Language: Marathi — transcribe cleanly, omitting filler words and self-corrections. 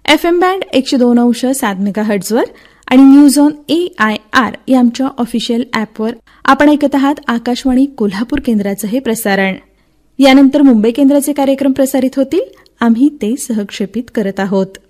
FM बँड 102.7 मेगाहर्ट्झवर आणि न्यूज ऑन AIR या आमच्या ऑफिशियल ॲपवर आपण ऐकत आहात आकाशवाणी कोल्हापूर केंद्राचं हे प्रसारण. यानंतर मुंबई केंद्राचे कार्यक्रम प्रसारित होतील. आम्ही ते सहक्षेपित करत आहोत.